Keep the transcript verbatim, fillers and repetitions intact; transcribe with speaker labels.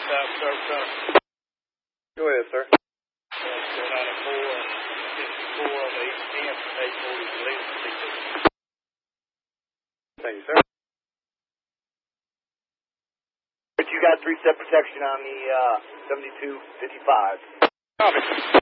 Speaker 1: South Service Center.
Speaker 2: Go ahead, sir.
Speaker 1: four ninety-four, fifty-four on the east end, eight forty police.
Speaker 2: Thank you, sir.
Speaker 3: But you got three-step protection on the uh, seventy-two fifty-five.
Speaker 1: Copy.